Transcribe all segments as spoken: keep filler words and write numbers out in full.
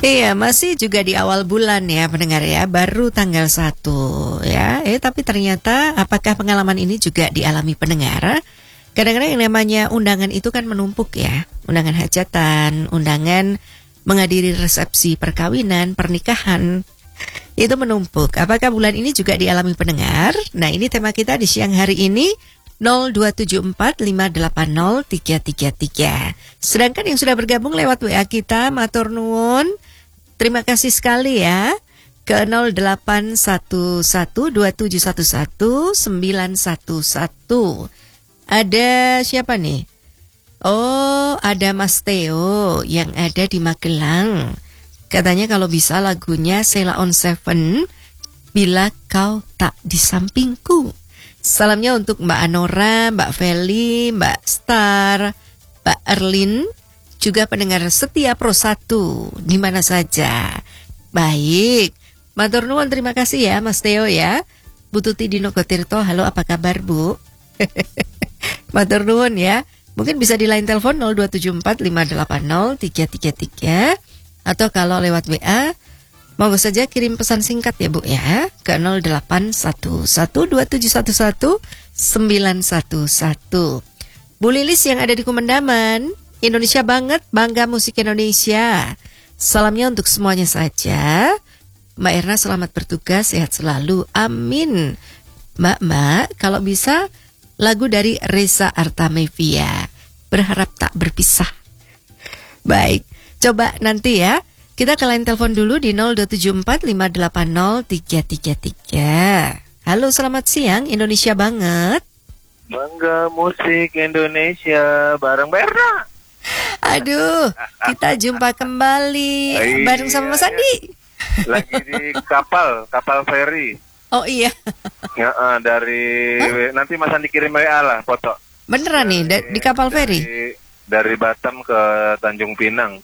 Iya, masih juga di awal bulan ya pendengar ya, baru tanggal satu ya. Eh tapi ternyata apakah pengalaman ini juga dialami pendengar? Kadang-kadang yang namanya undangan itu kan menumpuk ya. Undangan hajatan, undangan menghadiri resepsi perkawinan, pernikahan, itu menumpuk. Apakah bulan ini juga dialami pendengar? Nah, ini tema kita di siang hari ini. nol dua tujuh empat lima delapan nol tiga tiga tiga. Sedangkan yang sudah bergabung lewat W A kita, matur nuwun. Terima kasih sekali ya. Ke nol delapan satu satu dua tujuh satu satu sembilan satu satu. Ada siapa nih? Oh, ada Mas Theo yang ada di Magelang. Katanya kalau bisa lagunya Sheila on Seven, Bila Kau Tak di Sampingku. Salamnya untuk Mbak Anora, Mbak Feli, Mbak Star, Mbak Erlin, juga pendengar setia Pro satu di mana saja. Baik, matur nuwun, terima kasih ya Mas Theo ya. Bu Tuti Dino Gotirto, halo apa kabar Bu? Matur nuwun ya. Mungkin bisa di line telepon nol dua tujuh empat lima delapan nol tiga tiga tiga. Atau kalau lewat W A, monggo saja kirim pesan singkat ya Bu ya, ke nol delapan satu satu dua tujuh satu satu sembilan satu satu. Bu Lilis yang ada di Kumendaman, Indonesia banget, bangga musik Indonesia. Salamnya untuk semuanya saja. Mbak Erna selamat bertugas, sehat selalu, amin. Mbak-mbak, kalau bisa lagu dari Reza Artamevia, Berharap Tak Berpisah. Baik, coba nanti ya. Kita ke line telepon dulu di nol dua tujuh empat lima delapan nol tiga tiga tiga. Halo, selamat siang, Indonesia banget. Bangga musik Indonesia bareng Berna. Aduh, kita jumpa kembali Ay, bareng sama Mas Andi. Lagi di kapal, kapal feri. Oh iya. Ya, uh, dari huh? Nanti Mas Andi kirim W A lah foto. Beneran dari, nih da- di kapal dari, feri? Dari Batam ke Tanjung Pinang.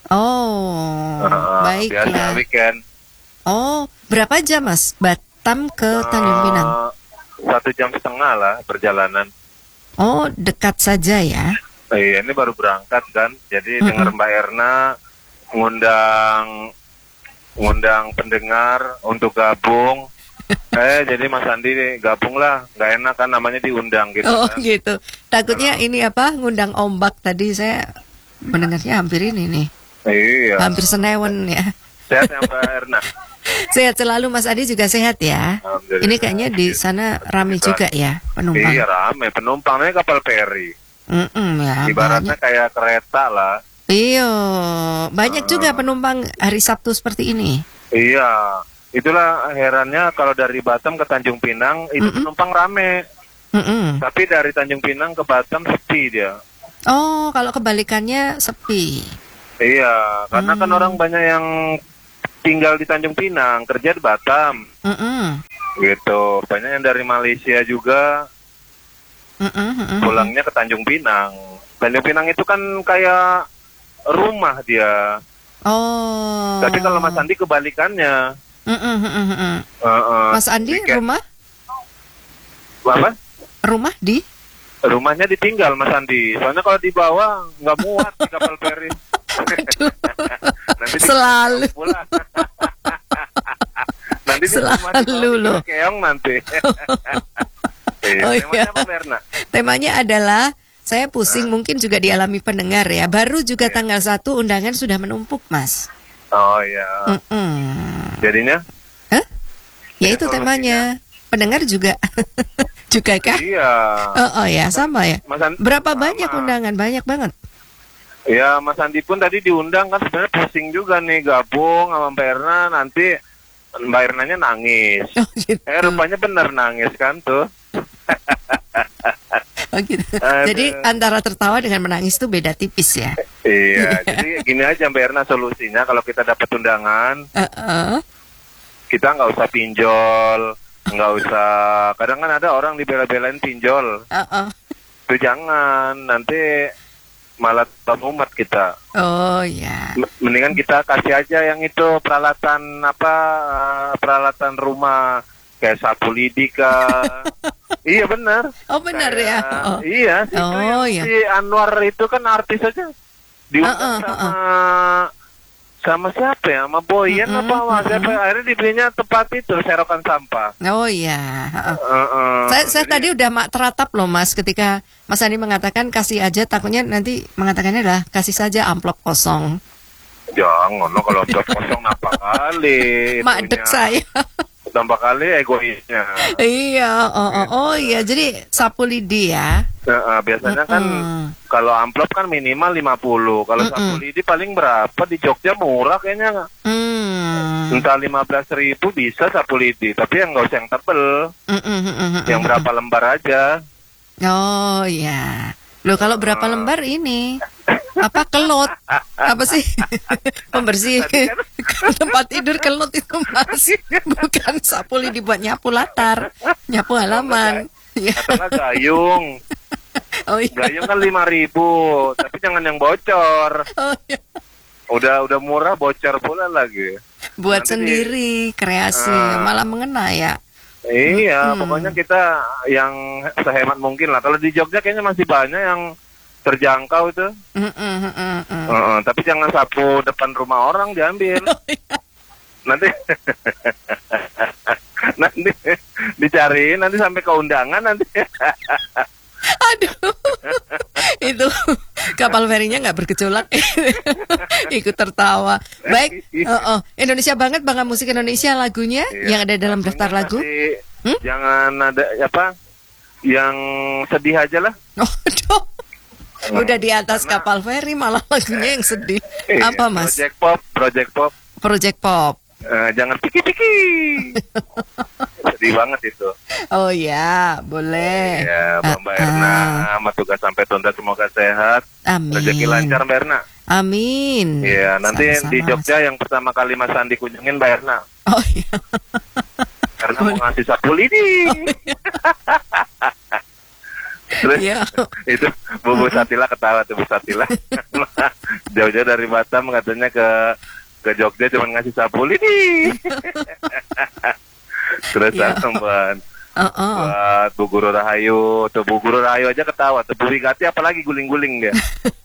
Oh, uh, baiklah. Biasa weekend. Oh, berapa jam Mas? Batam ke Tanjung Pinang? Uh, satu jam setengah lah perjalanan. Oh, dekat saja ya? Iya, ini baru berangkat kan. Jadi mm-hmm. dengar Mbak Erna ngundang ngundang pendengar untuk gabung. eh jadi Mas Andi gabung lah, nggak enak kan namanya diundang gitu. Oh kan? gitu. Takutnya Karena... ini apa ngundang ombak tadi saya mendengarnya hampir ini nih. Iya. Hampir senewen ya. Sehat ya Mbak Erna. Sehat selalu, Mas Adi juga sehat ya. Ini kayaknya di sana ramai juga ya penumpang. Iya ramai penumpangnya kapal feri. Mm-mm, ya, ibaratnya banyak. Kayak kereta lah. Iya, banyak uh, juga penumpang hari Sabtu seperti ini. Iya, itulah herannya kalau dari Batam ke Tanjung Pinang itu Mm-mm. penumpang rame. Mm-mm. Tapi dari Tanjung Pinang ke Batam sepi dia. Oh, kalau kebalikannya sepi. Iya, karena mm. kan orang banyak yang tinggal di Tanjung Pinang, kerja di Batam. Mm-mm. Gitu, banyak yang dari Malaysia juga. Mm-mm, mm-mm. Pulangnya ke Tanjung Pinang. Tanjung Pinang itu kan kayak rumah dia. Oh. Tapi kalau Mas Andi kebalikannya. Mm-mm, mm-mm. Uh, uh, Mas Andi weekend. Rumah? Apa? Rumah di? Rumahnya ditinggal Mas Andi. Soalnya kalau dibawa nggak muat di kapal feri. Nanti selalu. Nanti selalu loh. Keong nanti. Oh iya. Apa, temanya adalah saya pusing, nah. Mungkin juga dialami pendengar ya. Baru juga yeah. tanggal satu undangan sudah menumpuk, Mas. Oh iya. Mm-mm. Jadinya? Hah? Ya itu temanya. Pendengar juga juga kah? Iya. Oh, oh ya, sama ya. Andi, Berapa sama. banyak undangan? Banyak banget. Ya, Mas Andi pun tadi diundang kan sebenarnya pusing juga nih gabung sama Mbak Erna, nanti Mbak Ernanya nangis. Oh, gitu. Eh rupanya benar nangis kan tuh. Oh gitu. Jadi antara tertawa dengan menangis itu beda tipis ya. Iya, jadi gini aja Mbak Erna solusinya kalau kita dapat undangan, uh-uh. kita nggak usah pinjol, nggak usah. Kadang kan ada orang dibela-belain pinjol. Uh-uh. Itu jangan, nanti malah umat kita. Oh ya. Mendingan kita kasih aja yang itu peralatan apa, peralatan rumah. Kayak sapu lidi kah? Iya benar. Oh benar ya. Oh. Iya. Itu oh yang ya. Si Anwar itu kan artis aja. Diundang uh, uh, sama uh, sama siapa ya? Sama Boyen Mm-mm, apa sama mm-mm. siapa? Akhirnya dibelinya tempat itu serokan sampah. Oh iya. Uh-uh. Uh-uh. Saya, saya Jadi, tadi udah mak teratap loh Mas ketika Mas Andi mengatakan kasih aja, takutnya nanti mengatakannya adalah kasih saja amplop kosong. jangan no, kalau amplop kosong nampak kali. Madek itunya. saya. Nampak kali egoisnya. Iya, oh, oh, oh iya, jadi sapu lidi ya. Uh, uh, biasanya kan Mm-mm. kalau amplop kan minimal lima puluh. Kalau Mm-mm. sapu lidi paling berapa? Di Jogja murah kayaknya. Hmm. Entah lima belas ribu bisa sapu lidi, tapi yang nggak usah yang tebel, Mm-mm, mm-mm, yang mm-mm. berapa lembar aja. Oh iya. Loh kalau berapa lembar ini? Apa kelot? Apa sih? Pembersih tempat tidur kelot itu Mas. Bukan sapu lidi buat nyapu latar, nyapu halaman. Ya. Atau nggak gayung. Oh iya. Gayung kan lima ribu, tapi jangan yang bocor. Oh iya. Udah udah murah bocor pula lagi. Buat Nanti sendiri kreasi, Ah. malah mengena ya. Iya, Hmm. pokoknya kita yang sehemat mungkin lah. Kalau di Jogja kayaknya masih banyak yang terjangkau itu. Mm, mm, mm, mm, mm. Heeh, tapi jangan sapu depan rumah orang diambil. Oh, iya. Nanti nanti dicariin, nanti sampai ke undangan nanti. Aduh, itu kapal ferinya nggak bergejolak, ikut tertawa. Baik, oh, oh. Indonesia banget, Bangga Musik Indonesia lagunya Iya. yang ada dalam daftar lagu. Nanti Hmm? Jangan ada apa yang sedih aja lah. Oh, aduh. Udah di atas kapal feri malah lagunya yang sedih. Iya, Apa Mas? Project Pop, Project Pop. Project Pop. Eh, jangan piki-piki. Sedih banget itu. Oh ya, boleh. Ya, Mbak Ah, Erna, ah. sama tugas sampai tuntas semoga sehat. Amin. Rezeki lancar Mbak Erna. Amin. Iya, nanti Sama-sama, di Mas. Jogja yang pertama kali Mas Andi kunjungin Mbak Erna. Oh iya. Karena mau ngasih sapu lidi. Terus Iya. itu Bu Bu Satila ketawa tuh Bu Satila. Jauh-jauh dari Batam katanya ke ke Jogja cuma ngasih sapu lidi. Terus Iya. tambahan Oh, oh. buat Bu Guru Rahayu, tuh Bu Guru Rahayu aja ketawa, tuh Bu Wigati apalagi guling-guling dia.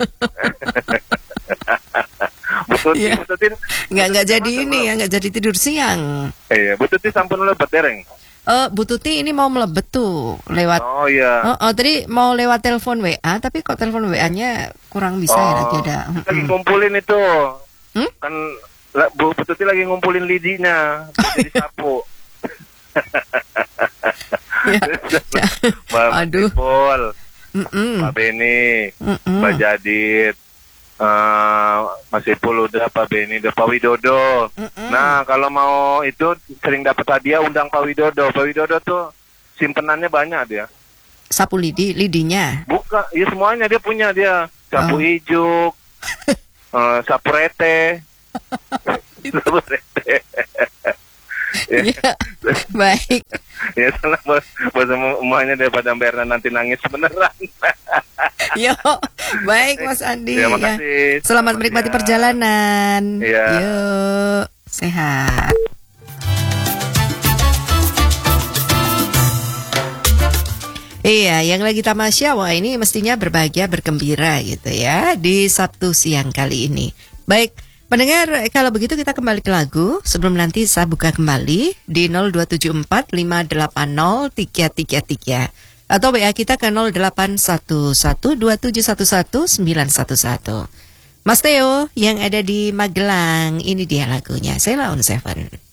Bu Tuti, Iya. Bu Tuti, Nggak nggak jadi ini ya, nggak jadi tidur siang. iya, Bu Tuti sampun lebet dereng. Eh, Bu Tuti ini mau melebet tuh lewat. Oh iya. Oh, oh, tadi mau lewat telepon W A, tapi kok telepon W A-nya kurang bisa ya lagi ada. Lagi Mm-mm. ngumpulin itu. Hmm? Kan la- Bu Bu Tuti lagi ngumpulin lidinya, jadi sapu. Ya. Mbak Aduh. Pol, Mm-mm. Pak Beni, Mm-mm. Mbak Jadit, eh Mas Ipul udah, Pak Beni udah, Pak Widodo. Mm-mm. Nah kalau mau itu sering dapat hadiah undang Pak Widodo. Pak Widodo tuh simpenannya banyak dia. Sapu lidi, lidinya. Buka, ya semuanya dia punya dia. Sapu Oh. ijuk, eh, sapu rete, sapu rete. Ya, baik. Ya salah bos, bos semuanya daripada Mbak Erna nanti nangis beneran. Yo, baik Mas Andi. Ya, makasih. Selamat menikmati Ya. perjalanan. Iya. Yuk, sehat. Iya, yang lagi tamasya, wah ini mestinya berbahagia, bergembira gitu ya di Sabtu siang kali ini. Baik, pendengar, kalau begitu kita kembali ke lagu. Sebelum nanti saya buka kembali di nol dua tujuh empat lima delapan nol tiga tiga tiga atau W A kita ke nol delapan satu satu dua tujuh satu satu sembilan satu satu. Mas Theo yang ada di Magelang, ini dia lagunya Sheila on Seven.